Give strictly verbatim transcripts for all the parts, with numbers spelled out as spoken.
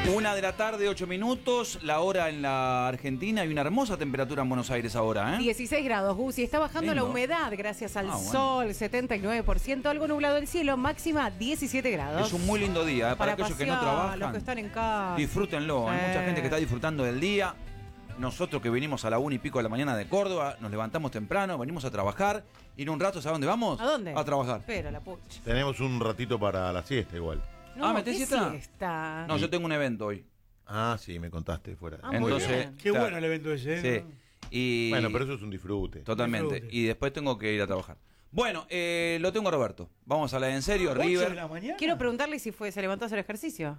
Una de la tarde, ocho minutos, la hora en la Argentina. Hay una hermosa temperatura en Buenos Aires ahora, ¿eh? dieciséis grados, Gus, y está bajando Lindo. la humedad gracias al Ah, bueno. sol, setenta y nueve por ciento, algo nublado el cielo, máxima diecisiete grados. Es un muy lindo día, ¿eh? Para, Para aquellos que no pasear, trabajan. los que están en casa. Disfrútenlo, hay Sí. mucha gente que está disfrutando del día. Nosotros que venimos a la una y pico de la mañana de Córdoba, nos levantamos temprano, venimos a trabajar y en un rato, ¿sabes dónde vamos? ¿A dónde? A trabajar. Pero la pucha. Tenemos un ratito para la siesta igual. No, Ah, ¿metés ¿qué siesta? siesta? No, yo tengo un evento hoy. Ah, sí, me contaste fuera. Ah, muy Entonces, bien. Qué bueno el evento ese, ¿eh? Sí. Y Bueno, pero eso es un disfrute. totalmente. Disfrute. Y después tengo que ir a trabajar. Bueno, eh, lo tengo a Roberto. Vamos a hablar en serio, ¿Ocho de River. la mañana? Quiero preguntarle si fue, se levantó a hacer ejercicio.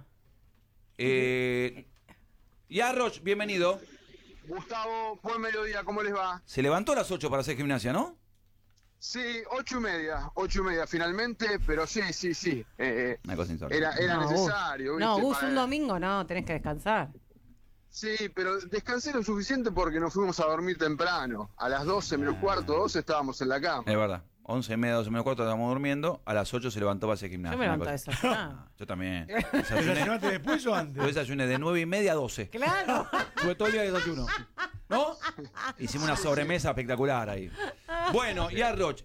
Eh, Yarroch, bienvenido. Gustavo, buen mediodía, ¿cómo les va? Se levantó a las ocho para hacer gimnasia, ¿no? Sí, ocho y media, ocho y media finalmente, pero sí, sí, sí. eh, Una cosa insólita. era era No, Gus. necesario. No, ¿viste? Gus, Para- un domingo no, tenés que descansar. Sí, pero descansé lo suficiente porque nos fuimos a dormir temprano. A las doce menos cuarto, doce estábamos en la cama. Es verdad. Once y media, doce menos cuarto estábamos durmiendo. A las ocho se levantó para hacer gimnasia. Yo me Una levanto a cosa- desayunar. Yo también. ¿Pero Desayuné, desayunaste después o yo antes? desayuné de nueve y media a doce. Claro. Tuve todo el día de desayuno. ¿No? Hicimos una sobremesa espectacular ahí. Bueno, Yarroch,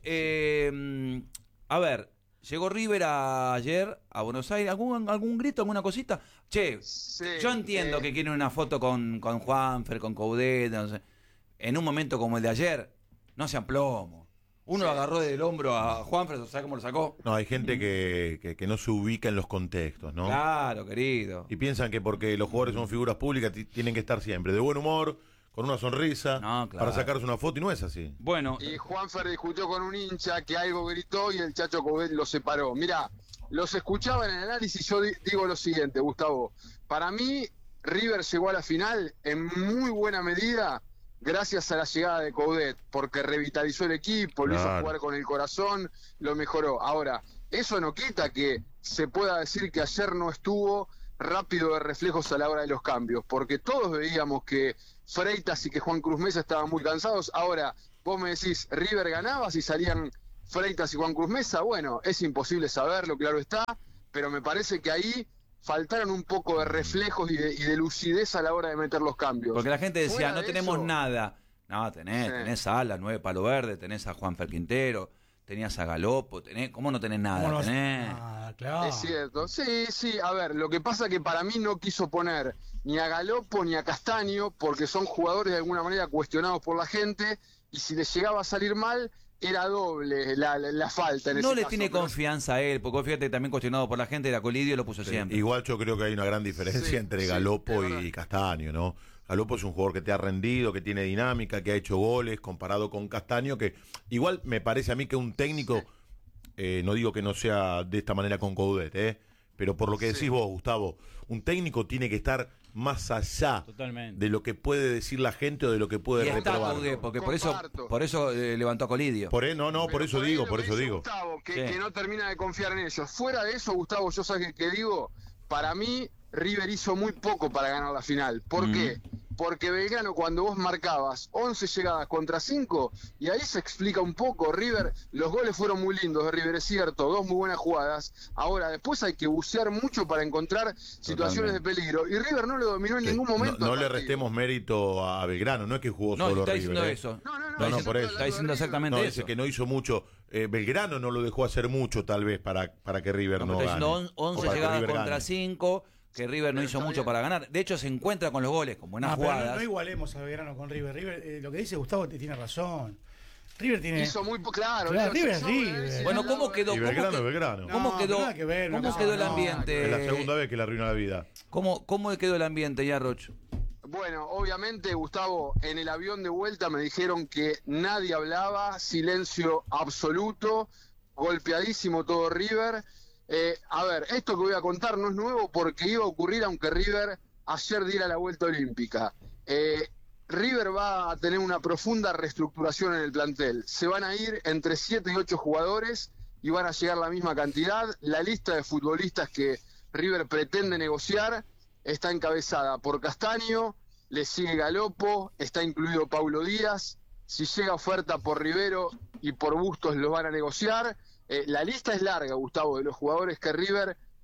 eh, a ver, llegó River a- ayer a Buenos Aires. ¿Algún, algún grito, alguna cosita? Che, Sí, yo entiendo eh, que quieren una foto con, con Juanfer, con Coudet, no sé. En un momento como el de ayer, no sean plomo. Uno lo agarró del hombro a Juanfer, ¿sabes cómo lo sacó? No, hay gente que, que, que no se ubica en los contextos, ¿no? Claro, querido. Y piensan que porque los jugadores son figuras públicas ti- tienen que estar siempre de buen humor, con una sonrisa, No, claro. para sacarse una foto, y no es así. Bueno, Y Juanfer discutió con un hincha que algo gritó y el Chacho Coudet lo separó. Mirá, los escuchaba en el análisis, yo di- digo lo siguiente, Gustavo. Para mí, River llegó a la final en muy buena medida gracias a la llegada de Coudet, porque revitalizó el equipo, lo hizo Claro. jugar con el corazón, lo mejoró. Ahora, eso no quita que se pueda decir que ayer no estuvo rápido de reflejos a la hora de los cambios, porque todos veíamos que Freitas y que Juan Cruz Mesa estaban muy cansados. Ahora, vos me decís, River ganaba si salían Freitas y Juan Cruz Mesa. Bueno, es imposible saberlo, claro está, pero me parece que ahí faltaron un poco de reflejos y de, y de lucidez a la hora de meter los cambios. porque la gente decía, Fuera no de tenemos eso, nada. No, tenés, Sí. tenés a la nueve Palo Verde, tenés a Juanfer Quintero, tenías a Galopo, tenés, ¿cómo no tenés nada? ¿Cómo no? Tenés. Ah, claro. Es cierto, sí, sí, a ver, lo que pasa que para mí no quiso poner ni a Galopo ni a Castaño, porque son jugadores de alguna manera cuestionados por la gente, y si les llegaba a salir mal, era doble la, la, la falta en No ese le caso, tiene pero- confianza a él, porque fíjate que también cuestionado por la gente, era Colidio lo puso siempre. Igual yo creo que hay una gran diferencia Sí, entre sí, Galopo es verdad. y Castaño, ¿no? Galopo es un jugador que te ha rendido, que tiene dinámica, que ha hecho goles, comparado con Castaño, que igual me parece a mí que un técnico, eh, no digo que no sea de esta manera con Coudet, ¿eh? Pero por lo que Sí. decís vos, Gustavo, un técnico tiene que estar más allá Totalmente. de lo que puede decir la gente o de lo que puede Y está reprobar. Coudet, porque por eso, Comparto. por eso eh, levantó a Colidio. Por, e- no, no, Pero por eso ahí digo, lo por que eso dice digo. Gustavo, que, Sí. que no termina de confiar en ellos. Fuera de eso, Gustavo, yo sabes que, que digo, para mí River hizo muy poco para ganar la final. ¿Por Mm. qué? Porque Belgrano, cuando vos marcabas once llegadas contra cinco, y ahí se explica un poco, River, los goles fueron muy lindos de River, es cierto, dos muy buenas jugadas. Ahora, después hay que bucear mucho para encontrar situaciones de peligro, y River no lo dominó en Sí, ningún momento. No, no al le partido. restemos mérito a Belgrano, no es que jugó No, solo está River. diciendo ¿eh? eso. No, no, no, No, no, yo por estoy eso. Está hablando diciendo de River. exactamente No, eso. dice que no hizo mucho. Eh, Belgrano no lo dejó hacer mucho, tal vez, para, para que River No, no, pero está gane. diciendo on- O once para que llegadas River contra gane. cinco, que River no Pero hizo está mucho bien. para ganar. De hecho, se encuentra con los goles, con buenas Ah, pero jugadas. no, no igualemos a Belgrano con River. River eh, lo que dice Gustavo te tiene razón. River tiene. Hizo muy po- claro, Claro, River es hizo- River. Bueno, ¿cómo quedó? Y ¿Cómo Belgrano que- es Belgrano. No, ¿Cómo pero quedó, nada que ver, una cómo cosa quedó el no, ambiente? Es la segunda vez que le arruina la vida. ¿Cómo, ¿Cómo quedó el ambiente, Yarroch? Bueno, obviamente, Gustavo, en el avión de vuelta me dijeron que nadie hablaba, silencio absoluto, golpeadísimo todo River. Eh, a ver, esto que voy a contar no es nuevo porque iba a ocurrir aunque River ayer diera la vuelta olímpica. Eh, River va a tener una profunda reestructuración en el plantel. Se van a ir entre siete y ocho jugadores y van a llegar la misma cantidad. La lista de futbolistas que River pretende negociar está encabezada por Castaño, le sigue Galopo, está incluido Paulo Díaz. Si llega oferta por Rivero y por Bustos lo van a negociar. Eh, la lista es larga, Gustavo, de los jugadores que River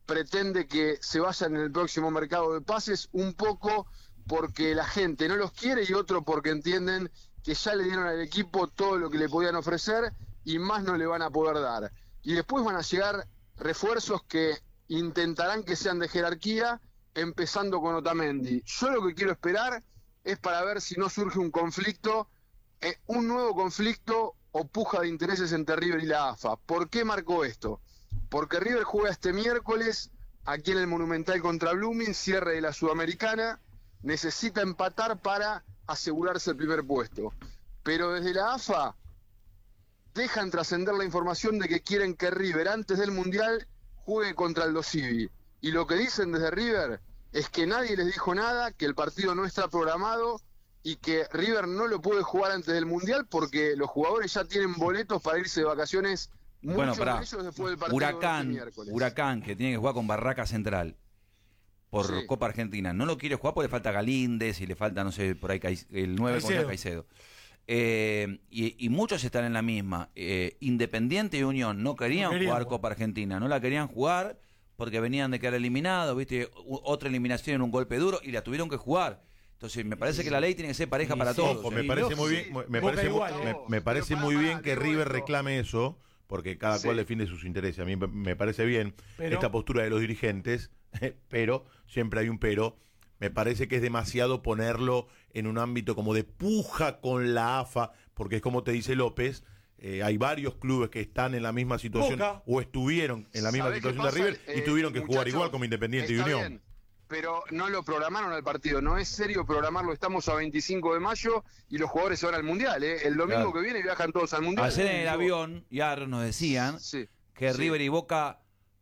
pretende que se vayan en el próximo mercado de pases, un poco porque la gente no los quiere y otro porque entienden que ya le dieron al equipo todo lo que le podían ofrecer y más no le van a poder dar. Y después van a llegar refuerzos que intentarán que sean de jerarquía, empezando con Otamendi. Yo lo que quiero esperar es para ver si no surge un conflicto, eh, un nuevo conflicto o puja de intereses entre River y la A F A. ¿Por qué marcó esto? Porque River juega este miércoles aquí en el Monumental contra Blooming, cierre de la Sudamericana, necesita empatar para asegurarse el primer puesto. Pero desde la A F A dejan trascender la información de que quieren que River antes del Mundial juegue contra el Dosivi. Y lo que dicen desde River es que nadie les dijo nada, que el partido no está programado y que River no lo puede jugar antes del Mundial porque los jugadores ya tienen boletos para irse de vacaciones. Bueno, Muchos para de ellos después del partido Huracán, de este miércoles. Huracán, que tiene que jugar con Barraca Central por Sí. Copa Argentina, no lo quiere jugar porque le falta Galíndez y le falta, no sé, por ahí Caiz- el nueve contra Caicedo. Caicedo. Eh, y, y muchos están en la misma. Eh, Independiente y Unión no querían, No querían jugar jugar. Copa Argentina, no la querían jugar porque venían de quedar eliminados, ¿viste? U- otra eliminación en un golpe duro y la tuvieron que jugar. Entonces, me parece que la ley tiene que ser pareja Sí, para sí. todos. Ojo, ¿eh? me Y parece los- muy bien, me Boca parece, igual, muy, ¿eh? me, me parece Pero muy pará, bien que digo River esto. reclame eso, porque cada cual Sí. defiende sus intereses. A mí me- me parece bien Pero- esta postura de los dirigentes, pero siempre hay un pero. Me parece que es demasiado ponerlo en un ámbito como de puja con la A F A, porque es como te dice López, eh, hay varios clubes que están en la misma situación Boca. o estuvieron en la misma ¿Sabés qué situación de pasa? River y Eh, tuvieron que jugar muchachos, igual como Independiente y está Unión. bien, pero no lo programaron al partido, no es serio programarlo, estamos a veinticinco de mayo y los jugadores se van al Mundial, ¿eh? El domingo Claro. que viene viajan todos al Mundial. Ayer en el Yo- avión, ya nos decían Sí, que sí. River y Boca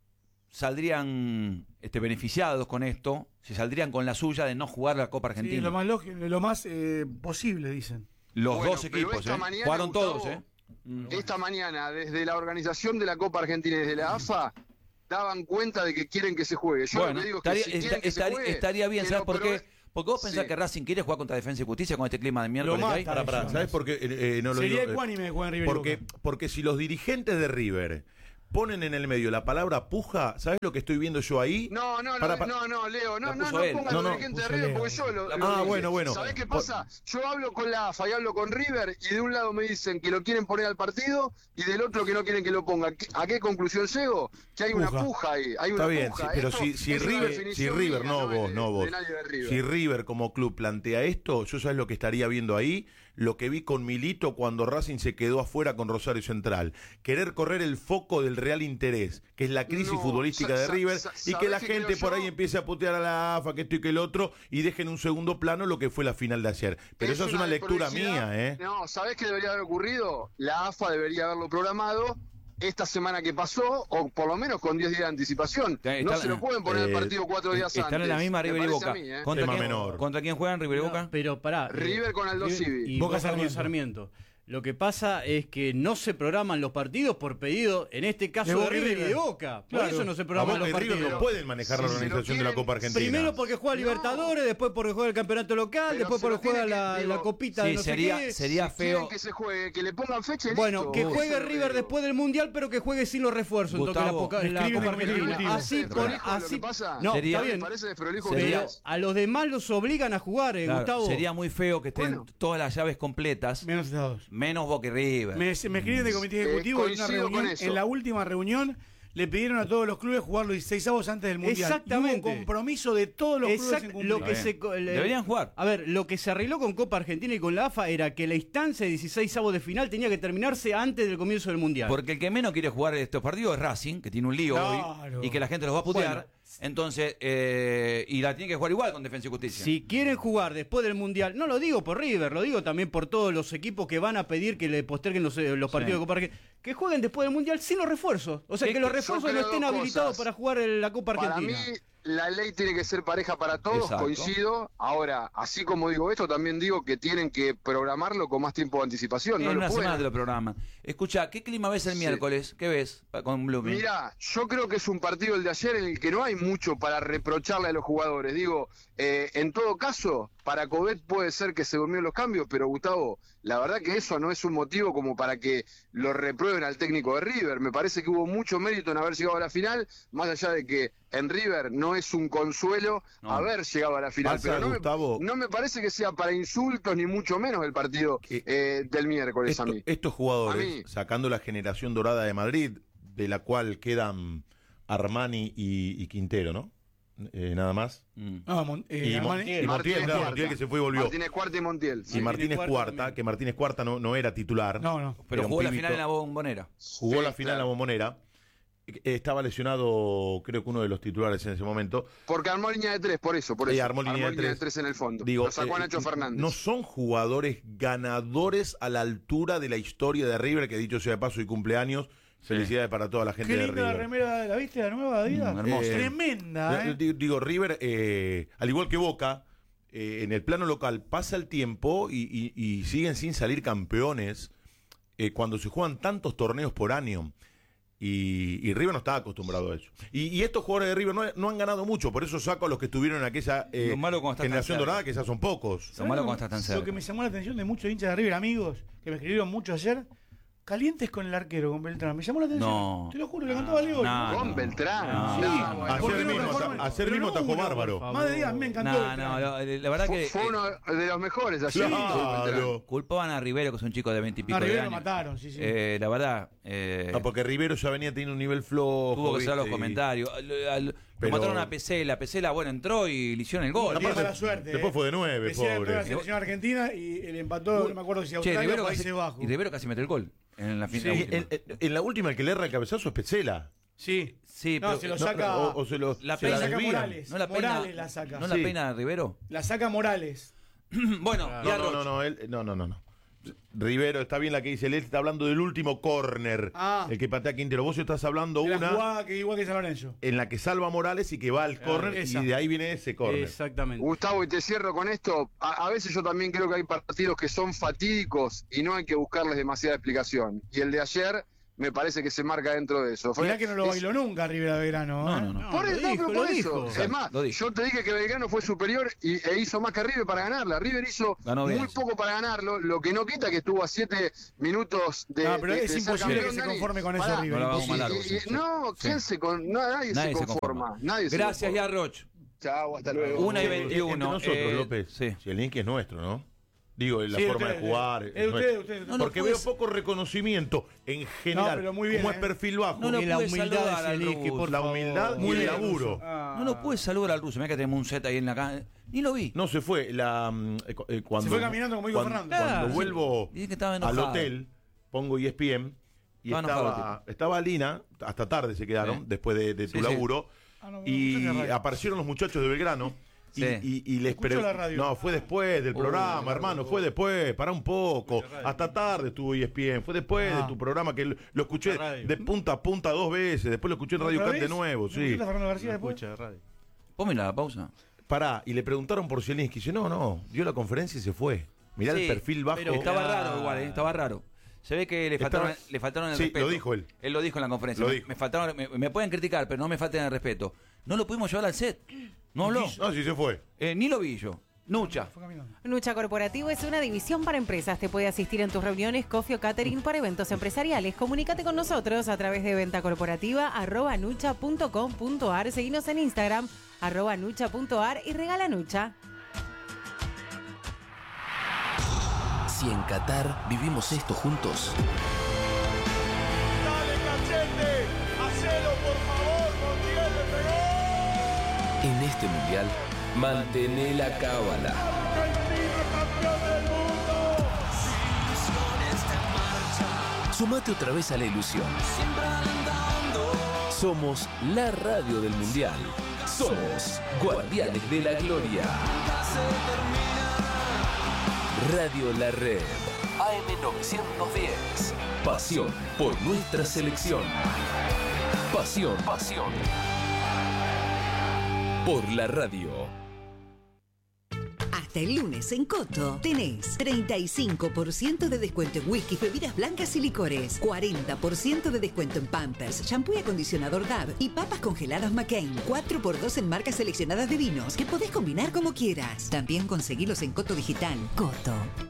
saldrían este, beneficiados con esto, se saldrían con la suya de no jugar la Copa Sí, Argentina. lo más, lógico- lo más eh, posible, dicen. Los Bueno, dos pero equipos, esta ¿eh? mañana, Jugaron Gustavo, todos, ¿eh? Mm. Esta mañana, desde la organización de la Copa Argentina y desde la A F A, daban cuenta de que quieren que se juegue. Yo Bueno, lo que digo es estaría, que si esta- quieren que se estaría- juegue, estaría bien, que ¿sabes lo por qué? pro- Porque vos pensás Sí. que Racing quiere jugar contra Defensa y Justicia con este clima de miércoles Lo que hay. mata. Pará, pará, ¿sabes por qué eh, eh, no lo Sería digo? Eh, ecuánime que juegan River y Porque, Boca. porque si los dirigentes de River ponen en el medio la palabra puja, ¿sabes lo que estoy viendo yo ahí? No, no, Para, no, para. no, no, Leo, no, La no, puso no él. pongan No, los no, dirigentes de puso River Leo. porque yo lo, La lo puso Ah, dije. bueno, bueno. ¿Sabés qué Por- pasa? Yo hablo con la A F A y hablo con River y de un lado me dicen que lo quieren poner al partido y del otro que no quieren que lo ponga. ¿Qué- ¿A qué conclusión llego? Que hay una Puja. puja ahí, hay Está una bien, puja. sí, pero Esto si, si es una River, si definición River, mía, no es vos, de- no vos. de nadie de River. Si River como club plantea esto, yo sabes lo que estaría viendo ahí, lo que vi con Milito cuando Racing se quedó afuera con Rosario Central. Querer correr el foco del real interés, que es la crisis No, futbolística sa- de sa- River, sa- y que la ¿sabés qué gente creo por yo? ahí empiece a putear a la A F A, que esto y que el otro, y dejen en un segundo plano lo que fue la final de ayer. Pero eso es una lectura desprolijidad. mía, ¿eh? No, ¿sabés qué debería haber ocurrido? La A F A debería haberlo programado esta semana que pasó, o por lo menos con diez días de anticipación. Está- no está- se lo pueden poner eh, el partido cuatro días antes. Están en la misma me River y parece Boca. a mí, ¿eh? ¿Contra, Tema quién, menor. ¿Contra quién juegan River y No, Boca? pero pará. River con Aldo River Civi. y Boca Boca con Sarmiento. Sarmiento. Lo que pasa es que no se programan los partidos por pedido, en este caso De de, Boca y River y River. de Boca. Por Claro. eso no se A programan Boca los y River partidos. no pueden manejar la Si se lo organización de la quieren- Copa Argentina. Primero porque juega Libertadores, después porque juega el campeonato local, Pero después se lo porque juega tiene que- la, digo, la copita Sí, de no sería, sé qué. sería Si quieren feo. que se juegue, que le pongan fecha y Bueno, listo. que Eso juegue es lo que River digo. después del Mundial, pero que juegue sin los refuerzos. Entonces la, Gustavo, poca- la escribe Copa un comité Argentina. ejecutivo. Así, ¿Es con, desprolijo lo que así. pasa? No, Sería- está bien. ¿Me parece desprolijo Sería- que Pero digas? a los demás los obligan a jugar, eh, Claro, Gustavo. sería muy feo que estén Bueno. todas las llaves completas, Menos Estados. menos Boca y River. Me, me escriben de comité ejecutivo Eh, en una coincido reunión. con eso. En la última reunión le pidieron a todos los clubes jugar los dieciséis avos antes del Mundial. Exactamente. Y hubo compromiso de todos los clubes Exacto, en cumplir. lo que Está se bien. co- le- Deberían jugar. A ver, lo que se arregló con Copa Argentina y con la A F A era que la instancia de dieciséis avos de final tenía que terminarse antes del comienzo del Mundial. Porque el que menos quiere jugar estos partidos es Racing, que tiene un lío Claro. hoy y que la gente los va a putear. Bueno. Entonces, eh, y la tiene que jugar igual con Defensa y Justicia. Si quieren jugar después del Mundial, no lo digo por River, lo digo también por todos los equipos que van a pedir que le posterguen los, eh, los partidos Sí. de Copa Argentina, que jueguen después del Mundial sin los refuerzos. O sea, Es que los que yo refuerzos no creo estén dos habilitados cosas. para jugar el- la Copa Para Argentina. mí, la ley tiene que ser pareja para todos, Exacto. coincido. Ahora, así como digo esto, también digo que tienen que programarlo con más tiempo de anticipación. en No una lo semana pueden. te lo programan. Escucha, ¿qué clima ves el Sí. miércoles? ¿Qué ves pa- con Blooming? Mira, yo creo que es un partido el de ayer en el que no hay mucho para reprocharle a los jugadores. Digo, eh, en todo caso, para Coudet puede ser que se durmió los cambios, pero Gustavo, la verdad que eso no es un motivo como para que lo reprueben al técnico de River. Me parece que hubo mucho mérito en haber llegado a la final, más allá de que en River no es un consuelo no. haber llegado a la final. Pasa, Pero no, Gustavo, me, no me parece que sea para insultos, ni mucho menos el partido eh, del miércoles esto, a mí. Estos A jugadores, mí. sacando la generación dorada de Madrid, de la cual quedan Armani y, y Quintero, ¿no? Eh, nada más. Mm. No, Mon- eh, Y, Mon- Armani- y Montiel, Martínez claro, Cuarta. Montiel que se fue y volvió. Martínez Cuarta y Montiel. y sí. Martínez Cuarta Cuarta, también. que Martínez Cuarta no, no era titular. No, no. Pero Era un jugó la pibito. final en la Bombonera. Jugó Sí, la final en la claro. Bombonera. Eh, Estaba lesionado, creo que uno de los titulares en ese momento. Porque armó línea de tres, por eso, por Y eso. armó línea de tres. en el fondo. Digo, Lo sacó a eh, Nacho Fernández. no son jugadores ganadores a la altura de la historia de River, que dicho sea de paso y cumpleaños. Felicidades para toda la gente Qué de linda la River. remera, ¿la viste? La nueva Adidas. Mm, hermosa. Eh, Tremenda, Eh, ¿eh? Digo, digo, River, eh, al igual que Boca, eh, en el plano local pasa el tiempo y, y- y siguen sin salir campeones eh, cuando se juegan tantos torneos por año. Y, y River no está acostumbrado a eso. Y, y estos jugadores de River no, no han ganado mucho, por eso saco a los que estuvieron en aquella eh, Lo malo cuando estás tan generación cerca. dorada, que ya son pocos. Lo malo cuando estás tan Lo cerca. que me llamó la atención de muchos hinchas de River, amigos, que me escribieron mucho ayer, calientes con el arquero, con Beltrán. Me llamó la atención. No. Te lo juro, le cantó a Leo. No, Con no. Beltrán. No. Sí, No, bueno. ¿Por qué Ayer no mismo, transforma- ayer pero mismo no atajó uno, bárbaro. por Más de días, me encantó. No, Beltrán. no, la, la verdad Fue, que fue eh, uno de los mejores ayer. Claro. Beltrán. culpaban a Rivero, que es un chico de veinte y pico A de Rivero lo años. mataron, sí, sí. Eh, la verdad, eh, No, porque Rivero ya venía teniendo un nivel flojo. tuvo que hacer los ¿viste? Y- comentarios. Al- al- Lo Pero- mataron a Pesela. Pesela, bueno, entró y le hicieron el gol. Tiene Aparte, mala suerte. después eh. fue de nueve, Decía que pobre. entró a la selección argentina y el empató, no me acuerdo si Che, Australia Rivero o casi, Países Bajos. y Rivero casi mete el gol en la Sí, final. el- el- en la última el que le erra el cabezazo es Petzela. Sí. Sí, No, pero se lo no, saca. o, o se lo, la se peina la saca desvían. Morales. ¿No la peina, Morales la saca. ¿no la Sí. peina Rivero? La saca Morales. Bueno, y No, a no, Roch. no, no, él- no, no, no, no. Rivero, está bien la que dice, él está hablando del último córner, Ah. el que patea Quintero. Vos estás hablando De la una jugada que igual que San Lorenzo. en la que salva a Morales y que va al córner esa. y de ahí viene ese córner. Exactamente. Gustavo, y te cierro con esto. A, a veces yo también creo que hay partidos que son fatídicos y no hay que buscarles demasiada explicación. Y el de ayer me parece que se marca dentro de eso. Fue- Mirá que no lo es- bailó nunca Rivera Verano. No, ¿eh? no, no. Por lo eso, no, dijo, pero lo por dijo. eso. Es más, Lo dijo. yo te dije que Belgrano fue superior y, e hizo más que River para ganarla. River hizo Ganó bien, muy sí. poco para ganarlo, lo que no quita que estuvo a siete minutos de. No, pero de- es de ser imposible campeón, que se Dani. conforme con eso Pará, River. No la vamos y- más largo, y- sí, y- sí. No, ¿quién Sí. se con, no, nadie, Nadie se se conforma. conforma. Nadie se Gracias, conforma. Yarroch. Chao, hasta luego. Una y Eh, veintiuno. Entre nosotros, eh, López. sí. Si el link es nuestro, ¿no? Digo, la Sí, forma ustedes, de jugar. eh, es eh, nuestro. ustedes, ustedes. No, no Porque puedes- veo poco reconocimiento en general. pero muy bien, como eh. es perfil bajo. No lo Y la pude humildad saludar de al Zielinski, ruso. por la favor. humildad y Muy el bien, laburo. Russo. Ah. No lo pude saludar al ruso. Mira que tenemos un Z ahí en la cara. Ni lo vi. No se fue. La, mm, eh, cu- eh, cuando, Se fue caminando como dijo cuando, Fernando. Cuando Ah, vuelvo Dice que estaba al enojado. hotel, pongo E S P N y Estaba enojado, estaba, estaba Lina, hasta tarde se quedaron, Sí. después de, de tu Sí, sí. laburo, Ah, no, y no, no, no, no. aparecieron los muchachos de Belgrano. Y, Sí. y- y les Escucho pre- la radio. No, fue después del Uh, programa, la hermano, radio. fue después, para un poco. Hasta tarde estuvo E S P N, fue después Ah. de tu programa que lo, lo escuché La radio. de punta a punta dos veces, después lo escuché en Radio ¿Otra Cat de vez? nuevo, ¿No sí. escuchaste a Fernando García No después? escucha radio. Pónmela la pausa. Pará, y le preguntaron por Zielinski, dice, no, no, dio la conferencia y se fue. Mirá Sí, el perfil bajo. pero Estaba Claro. raro igual, eh, estaba raro. Se ve que le Estaba- faltaron, le faltaron el Sí, respeto. lo dijo él. Él lo dijo en la conferencia. Lo me, dijo. me faltaron, me, me pueden criticar, pero no me falten el respeto. No lo pudimos llevar al set. No habló. No, sí se fue. Eh, ni lo vi yo. Nucha. Fue caminando. Nucha Corporativo es una división para empresas. Te puede asistir en tus reuniones, coffee o catering para eventos empresariales. Comunícate con nosotros a través de venta corporativa arroba nucha punto com punto ar. Seguinos en Instagram arroba nucha punto ar y regala Nucha. Si en Qatar vivimos esto juntos, ¡Dale, cachete! ¡Hacelo, por favor! ¡Montiel le pegó! en este mundial, mantené la cábala. ¡Argentina, campeón del mundo! Sumate otra vez a la ilusión. Somos la radio del mundial. Somos Guardianes de la Gloria. Radio La Red. A M novecientos diez. Pasión por nuestra selección. Pasión, pasión. Por la radio. Hasta Hasta el lunes en Coto tenés treinta y cinco por ciento de descuento en whisky, bebidas blancas y licores, cuarenta por ciento de descuento en Pampers, shampoo y acondicionador Dove y papas congeladas McCain, cuatro por dos en marcas seleccionadas de vinos que podés combinar como quieras. También conseguilos en Coto Digital. Coto.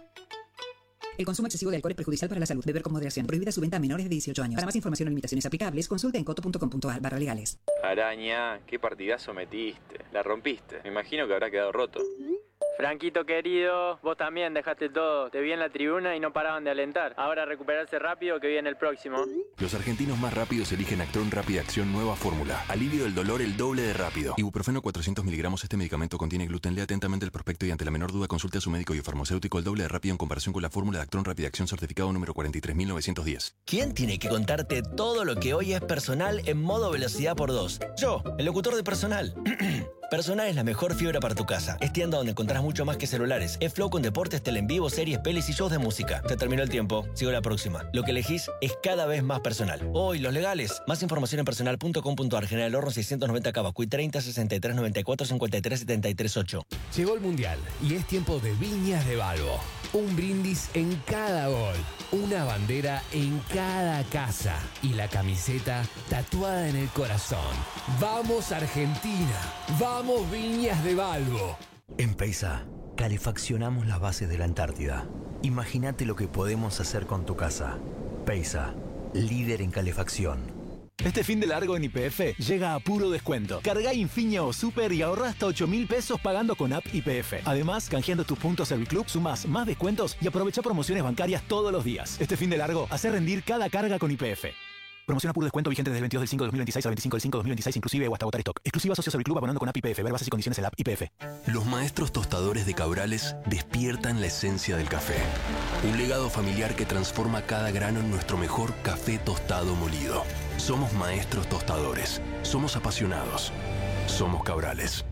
El consumo excesivo de alcohol es perjudicial para la salud. Beber con moderación. Prohibida su venta a menores de dieciocho años. Para más información o limitaciones aplicables, consulta en coto punto com punto a r barra legales. Araña, qué partidazo metiste. La rompiste. Me imagino que habrá quedado roto. Franquito querido, vos también dejaste todo. Te vi en la tribuna y no paraban de alentar. Ahora recuperarse rápido que viene el próximo. Los argentinos más rápidos eligen Actron Rápida Acción Nueva Fórmula. Alivio del dolor el doble de rápido. Ibuprofeno cuatrocientos miligramos. Este medicamento contiene gluten. Lea atentamente el prospecto y ante la menor duda consulte a su médico y farmacéutico. El doble de rápido en comparación con la fórmula de Actron Rápida Acción certificado número cuarenta y tres mil novecientos diez. ¿Quién tiene que contarte todo lo que hoy es Personal en modo velocidad por dos? Yo, el locutor de Personal. Personal es la mejor fibra para tu casa. Es tienda donde encontrás mucho más que celulares. Es Flow con deportes, tele en vivo, series, pelis y shows de música. Se terminó el tiempo. Sigo la próxima. Lo que elegís es cada vez más Personal. Hoy, los legales. Más información en personal punto com punto a r. General Horno seiscientos noventa Cavacuy treinta sesenta y tres noventa y cuatro cincuenta y tres setenta y tres ocho. Llegó el Mundial y es tiempo de Viñas de Balbo. Un brindis en cada gol. Una bandera en cada casa. Y la camiseta tatuada en el corazón. ¡Vamos Argentina! ¡Vamos Viñas de Balbo! En Peisa, calefaccionamos las bases de la Antártida. Imagínate lo que podemos hacer con tu casa. Peisa, líder en calefacción. Este fin de largo en Y P F llega a puro descuento. Carga Infinia o Super y ahorra hasta ocho mil pesos pagando con app Y P F. Además, canjeando tus puntos Serviclub, sumás más descuentos y aprovecha promociones bancarias todos los días. Este fin de largo, hace rendir cada carga con Y P F. Promoción a puro descuento vigente desde el veintidós del cinco de dos mil veintiséis al veinticinco del cinco de dos mil veintiséis inclusive o hasta agotar stock. Exclusiva socio Serviclub abonando con app Y P F. Ver bases y condiciones en la app Y P F. Los maestros tostadores de Cabrales despiertan la esencia del café. Un legado familiar que transforma cada grano en nuestro mejor café tostado molido. Somos maestros tostadores. Somos apasionados. Somos Cabrales.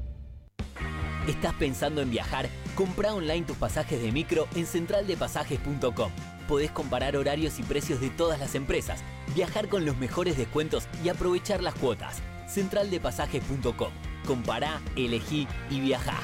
¿Estás pensando en viajar? Comprá online tus pasajes de micro en central de pasajes punto com. Podés comparar horarios y precios de todas las empresas, viajar con los mejores descuentos y aprovechar las cuotas. central de pasajes punto com. Compará, elegí y viajá.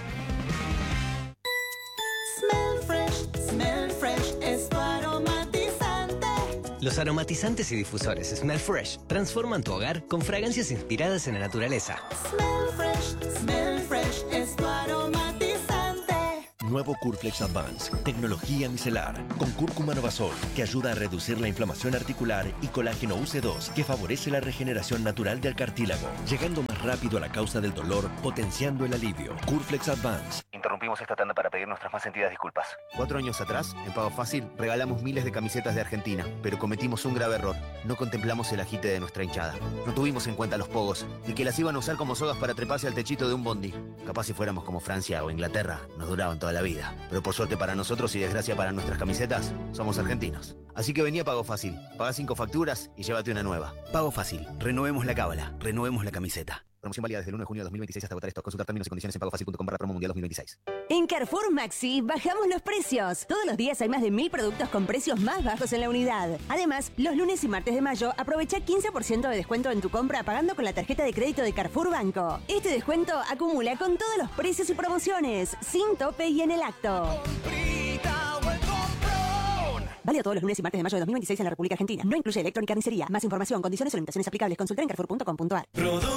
Smell fresh, smell fresh es tu aromatizante. Los aromatizantes y difusores Smell Fresh transforman tu hogar con fragancias inspiradas en la naturaleza. Smell fresh, smell fresh es tu aromatizante. Nuevo Curflex Advance, tecnología micelar, con cúrcuma novasol, que ayuda a reducir la inflamación articular, y colágeno U C dos, que favorece la regeneración natural del cartílago, llegando más rápido a la causa del dolor, potenciando el alivio. Curflex Advance. Interrumpimos esta tanda para pedir nuestras más sentidas disculpas. Cuatro años atrás, en Pago Fácil, regalamos miles de camisetas de Argentina, pero cometimos un grave error. No contemplamos el agite de nuestra hinchada. No tuvimos en cuenta los pogos, y que las iban a usar como sogas para treparse al techito de un bondi. Capaz si fuéramos como Francia o Inglaterra, nos duraban toda la vida. Pero por suerte para nosotros y desgracia para nuestras camisetas, somos argentinos. Así que vení a Pago Fácil. Pagá cinco facturas y llévate una nueva. Pago Fácil. Renovemos la cábala. Renovemos la camiseta. Promoción válida desde el uno de junio de dos mil veintiséis hasta agotar stock. Consultar términos y condiciones en pagofacil punto com barra promo mundial dos mil veintiséis. En Carrefour Maxi bajamos los precios. Todos los días hay más de mil productos con precios más bajos en la unidad. Además, los lunes y martes de mayo aprovecha quince por ciento de descuento en tu compra pagando con la tarjeta de crédito de Carrefour Banco. Este descuento acumula con todos los precios y promociones, sin tope y en el acto. Válido todos los lunes y martes de mayo de dos mil veintiséis en la República Argentina. No incluye electrónica ni carnicería. Más información, condiciones o limitaciones aplicables. Consultar en carrefour punto com punto a r.